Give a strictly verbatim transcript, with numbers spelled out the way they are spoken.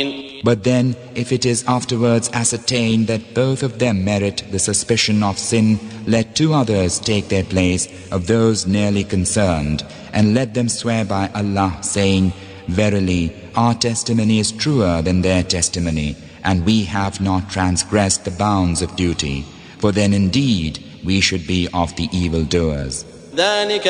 الظالمين. But then, if it is afterwards ascertained that both of them merit the suspicion of sin, let two others take their place of those nearly concerned, and let them swear by Allah, saying, Verily, our testimony is truer than their testimony, and we have not transgressed the bounds of duty. For then indeed we should be of the evildoers. ذلك